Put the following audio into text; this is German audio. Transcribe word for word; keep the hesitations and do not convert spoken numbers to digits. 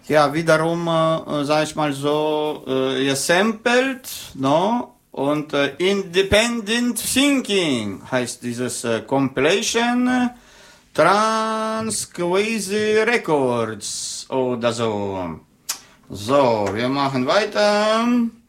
ja, wiederum, äh, sag ich mal so, äh, gesampelt, no? Und äh, Independent Thinking heißt dieses äh, Compilation Transqueasy Records oder so. So, wir machen weiter.